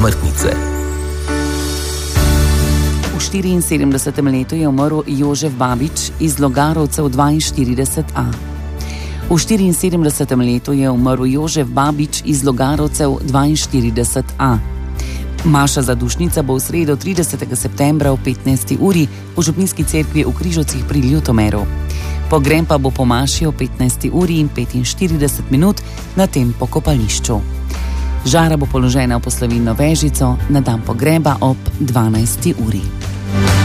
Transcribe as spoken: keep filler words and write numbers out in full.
smrtnice. V štiriinsedemdesetem letu je umrl Jožef Babič iz Logarovcev dvainštirideset A. V štiriinsedemdesetem letu je umrl Jožef Babič iz Logarovcev dvainštirideset A. Maša zadušnica bo v sredo tridesetega septembra ob petnajsti uri v župnijski cerkvi v Križovcih pri Ljutomeru. Pogreb pa bo po maši ob petnajsti uri in petinštirideset minut na tem pokopališču. Žara bo položena v poslovilno vežico na dan pogreba ob dvanajsti uri.